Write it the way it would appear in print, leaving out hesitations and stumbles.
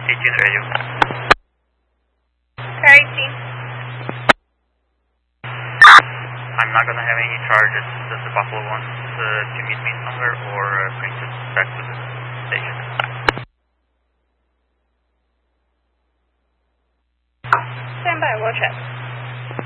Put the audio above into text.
18 radio. Car 18. I'm not going to have any charges. Does the Buffalo want to meet me somewhere or bring it back to the station? Stand by, we'll check.